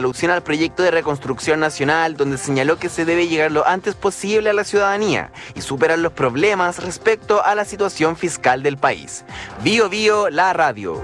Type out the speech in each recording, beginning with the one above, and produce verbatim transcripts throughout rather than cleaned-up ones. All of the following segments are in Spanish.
alusión al proyecto de reconstrucción nacional, donde señaló que se debe llegar lo antes posible a la ciudadanía y superar los problemas respecto a la situación fiscal del país. Bio Bio, la radio.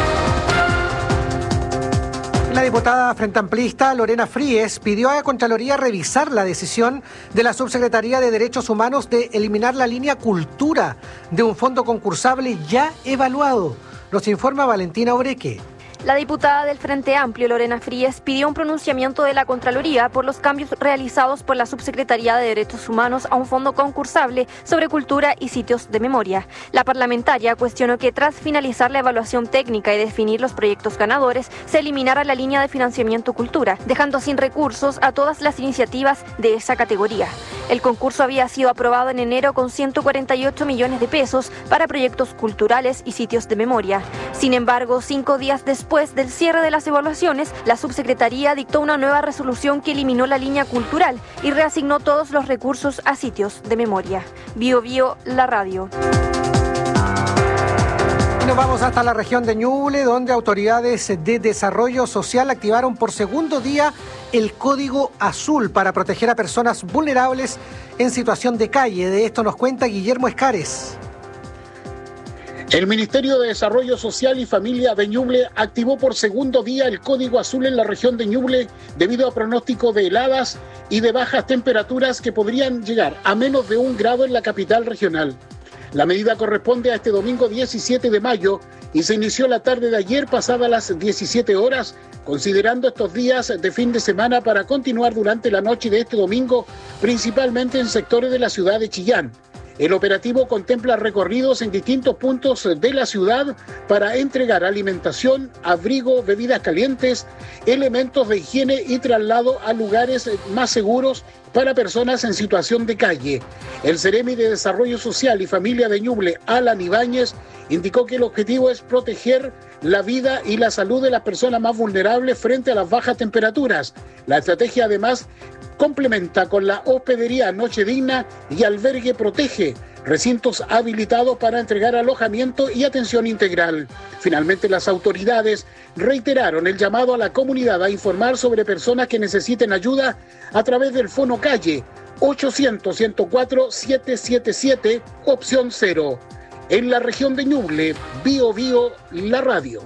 La diputada frente amplista Lorena Fríes pidió a la Contraloría revisar la decisión de la Subsecretaría de Derechos Humanos de eliminar la línea Cultura de un fondo concursable ya evaluado. Nos informa Valentina Oreque. La diputada del Frente Amplio, Lorena Fríes, pidió un pronunciamiento de la Contraloría por los cambios realizados por la Subsecretaría de Derechos Humanos a un fondo concursable sobre cultura y sitios de memoria. La parlamentaria cuestionó que tras finalizar la evaluación técnica y definir los proyectos ganadores, se eliminara la línea de financiamiento cultura, dejando sin recursos a todas las iniciativas de esa categoría. El concurso había sido aprobado en enero con ciento cuarenta y ocho millones de pesos para proyectos culturales y sitios de memoria. Sin embargo, cinco días después del cierre de las evaluaciones, la subsecretaría dictó una nueva resolución que eliminó la línea cultural y reasignó todos los recursos a sitios de memoria. Bio Bio, la radio. Nos vamos hasta la región de Ñuble, donde autoridades de desarrollo social activaron por segundo día el Código Azul para proteger a personas vulnerables en situación de calle. De esto nos cuenta Guillermo Escares. El Ministerio de Desarrollo Social y Familia de Ñuble activó por segundo día el Código Azul en la región de Ñuble debido a pronóstico de heladas y de bajas temperaturas que podrían llegar a menos de un grado en la capital regional. La medida corresponde a este domingo diecisiete de mayo y se inició la tarde de ayer pasadas las diecisiete horas, considerando estos días de fin de semana para continuar durante la noche de este domingo, principalmente en sectores de la ciudad de Chillán. El operativo contempla recorridos en distintos puntos de la ciudad para entregar alimentación, abrigo, bebidas calientes, elementos de higiene y traslado a lugares más seguros para personas en situación de calle. El Seremi de Desarrollo Social y Familia de Ñuble, Alan Ibáñez, indicó que el objetivo es proteger la vida y la salud de las personas más vulnerables frente a las bajas temperaturas. La estrategia además complementa con la hospedería Noche Digna y Albergue Protege, recintos habilitados para entregar alojamiento y atención integral. Finalmente, las autoridades reiteraron el llamado a la comunidad a informar sobre personas que necesiten ayuda a través del Fono Calle ochocientos, ciento cuatro, setecientos setenta y siete, opción cero. En la región de Ñuble, Bio Bio, la radio.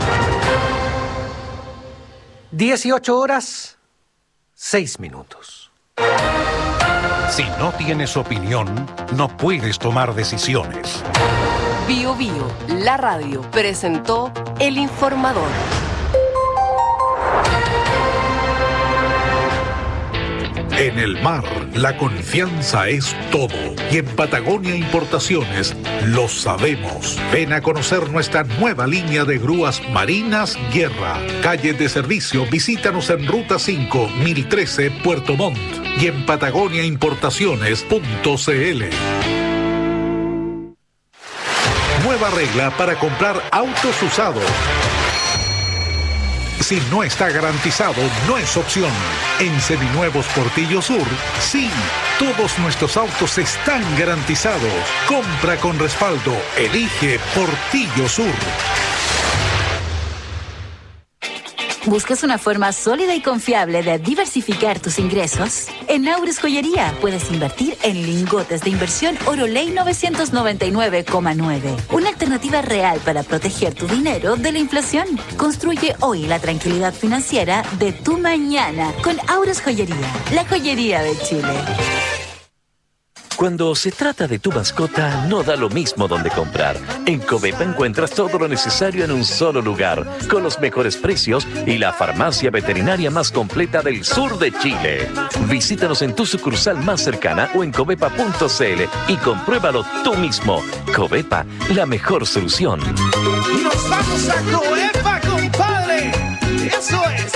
dieciocho horas, seis minutos. Si no tienes opinión, no puedes tomar decisiones. Bio Bio, la radio, presentó El Informador. En el mar, la confianza es todo. Y en Patagonia Importaciones lo sabemos. Ven a conocer nuestra nueva línea de grúas marinas Guerra. Calle de servicio, visítanos en Ruta cinco, mil trece, Puerto Montt. Y en patagonia importaciones punto c l. Nueva regla para comprar autos usados. Si no está garantizado, no es opción. En Seminuevos Portillo Sur, sí, todos nuestros autos están garantizados. Compra con respaldo. Elige Portillo Sur. ¿Buscas una forma sólida y confiable de diversificar tus ingresos? En Aures Joyería puedes invertir en lingotes de inversión Oroley novecientos noventa y nueve coma nueve. Una alternativa real para proteger tu dinero de la inflación. Construye hoy la tranquilidad financiera de tu mañana con Aures Joyería, la joyería de Chile. Cuando se trata de tu mascota, no da lo mismo donde comprar. En Covepa encuentras todo lo necesario en un solo lugar, con los mejores precios y la farmacia veterinaria más completa del sur de Chile. Visítanos en tu sucursal más cercana o en covepa punto c l y compruébalo tú mismo. Covepa, la mejor solución. ¡Nos vamos a Covepa, compadre! ¡Eso es!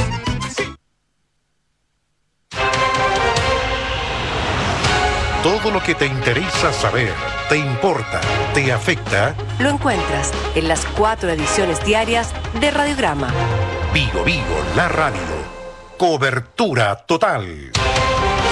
Todo lo que te interesa saber, te importa, te afecta, lo encuentras en las cuatro ediciones diarias de Radiograma. Bio Bio, la radio. Cobertura total.